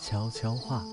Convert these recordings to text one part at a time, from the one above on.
悄悄话。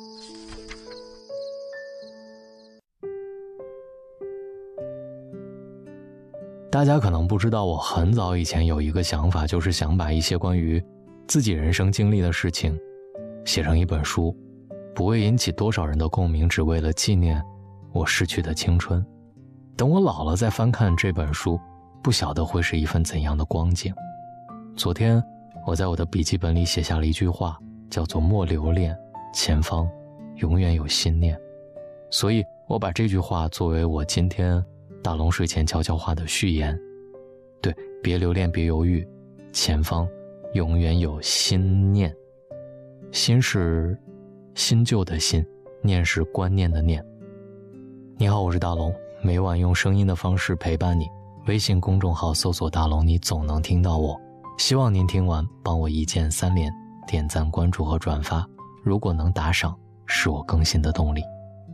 大家可能不知道，我很早以前有一个想法，就是想把一些关于自己人生经历的事情写成一本书，不会引起多少人的共鸣，只为了纪念我逝去的青春。等我老了再翻看这本书，不晓得会是一份怎样的光景。昨天我在我的笔记本里写下了一句话，叫做莫留恋，前方永远有新念。所以我把这句话作为我今天大龙睡前悄悄话的序言。对，别留恋，别犹豫，前方永远有新念。新是新旧的新，念是观念的念。你好，我是大龙，每晚用声音的方式陪伴你。微信公众号搜索大龙，你总能听到我。希望您听完帮我一键3连，点赞、关注和转发，如果能打赏，是我更新的动力。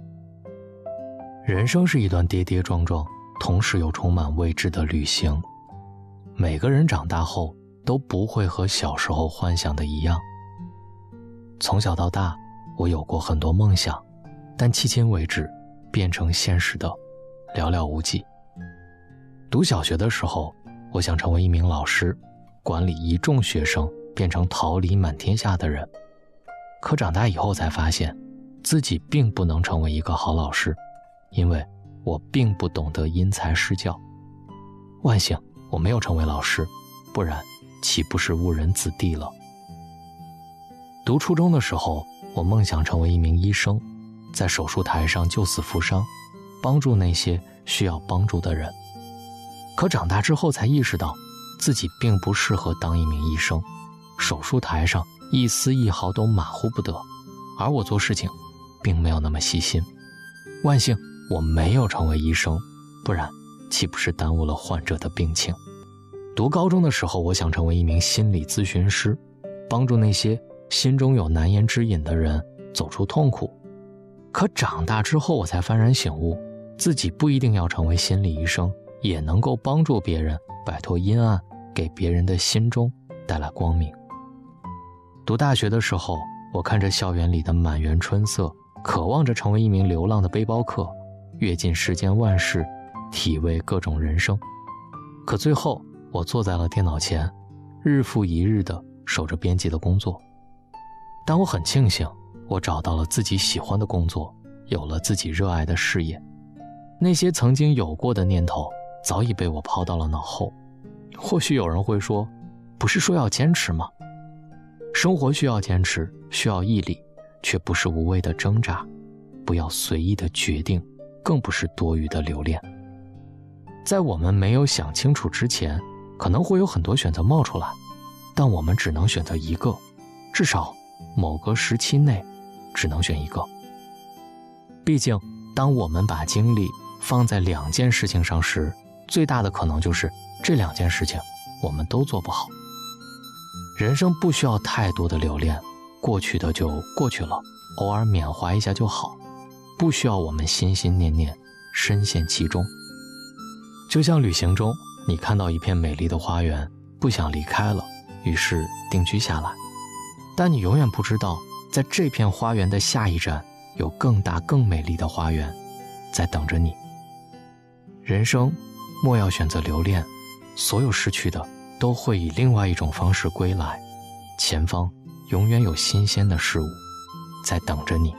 人生是一段跌跌撞撞，同时又充满未知的旅行。每个人长大后都不会和小时候幻想的一样。从小到大，我有过很多梦想，但迄今为止变成现实的寥寥无几。读小学的时候，我想成为一名老师，管理一众学生，变成桃李满天下的人。可长大以后才发现，自己并不能成为一个好老师，因为我并不懂得因材施教。万幸我没有成为老师，不然岂不是误人子弟了。读初中的时候，我梦想成为一名医生，在手术台上救死扶伤，帮助那些需要帮助的人。可长大之后才意识到，自己并不适合当一名医生，手术台上一丝一毫都马虎不得，而我做事情并没有那么细心。万幸我没有成为医生，不然岂不是耽误了患者的病情。读高中的时候，我想成为一名心理咨询师，帮助那些心中有难言之隐的人走出痛苦。可长大之后，我才幡然醒悟，自己不一定要成为心理医生，也能够帮助别人摆脱阴暗，给别人的心中带来光明。读大学的时候，我看着校园里的满园春色，渴望着成为一名流浪的背包客，阅尽世间万事，体味各种人生。可最后我坐在了电脑前，日复一日地守着编辑的工作。但我很庆幸，我找到了自己喜欢的工作，有了自己热爱的事业。那些曾经有过的念头早已被我抛到了脑后。或许有人会说，不是说要坚持吗？生活需要坚持，需要毅力，却不是无谓的挣扎，不要随意的决定，更不是多余的留恋。在我们没有想清楚之前，可能会有很多选择冒出来，但我们只能选择一个，至少某个时期内只能选一个。毕竟当我们把精力放在2件事情上时，最大的可能就是这2件事情我们都做不好。人生不需要太多的留恋，过去的就过去了，偶尔缅怀一下就好，不需要我们心心念念，深陷其中。就像旅行中，你看到一片美丽的花园，不想离开了，于是定居下来。但你永远不知道，在这片花园的下一站，有更大更美丽的花园在等着你。人生莫要选择留恋，所有失去的都会以另外一种方式归来，前方永远有新鲜的事物在等着你。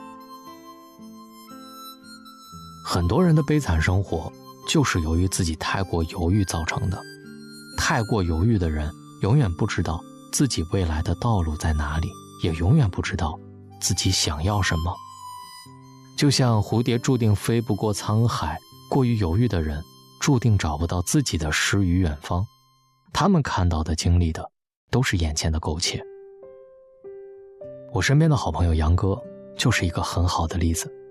很多人的悲惨生活就是由于自己太过犹豫造成的。太过犹豫的人永远不知道自己未来的道路在哪里，也永远不知道自己想要什么。就像蝴蝶注定飞不过沧海，过于犹豫的人注定找不到自己的诗与远方。他们看到的经历的都是眼前的苟且。我身边的好朋友杨哥就是一个很好的例子。